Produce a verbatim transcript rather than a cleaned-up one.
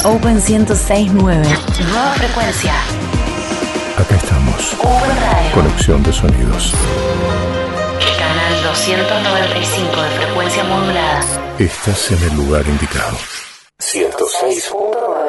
Open ciento seis punto nueve. Nueva frecuencia. Acá estamos. Open Radio. Conexión de sonidos. Canal doscientos noventa y cinco de frecuencia modulada. Estás en el lugar indicado. ciento seis punto nueve.